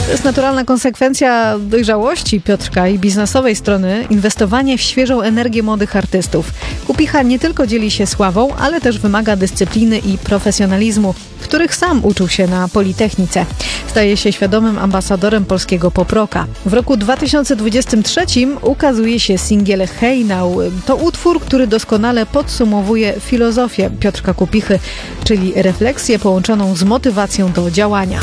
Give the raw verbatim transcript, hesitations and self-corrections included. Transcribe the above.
To jest naturalna konsekwencja dojrzałości Piotrka i biznesowej strony inwestowanie w świeżą energię młodych artystów. Kupicha nie tylko dzieli się sławą, ale też wymaga dyscypliny i profesjonalizmu, których sam uczył się na Politechnice. Staje się świadomym ambasadorem polskiego pop-rocka. W roku dwa tysiące dwudziestym trzecim ukazuje się singiel Hey Now. To utwór, który doskonale podsumowuje filozofię Piotrka Kupichy, czyli refleksję połączoną z motywacją do działania.